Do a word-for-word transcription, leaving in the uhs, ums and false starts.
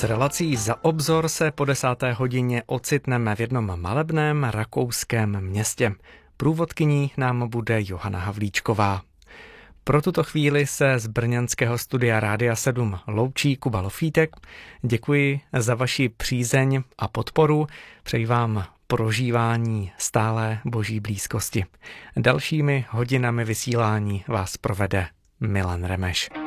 S relací Za obzor se po desáté hodině ocitneme v jednom malebném rakouském městě. Průvodkyní nám bude Johana Havlíčková. Pro tuto chvíli se z brněnského studia Rádia sedm loučí Kuba Lofítek. Děkuji za vaši přízeň a podporu. Přeji vám prožívání stálé boží blízkosti. Dalšími hodinami vysílání vás provede Milan Remeš.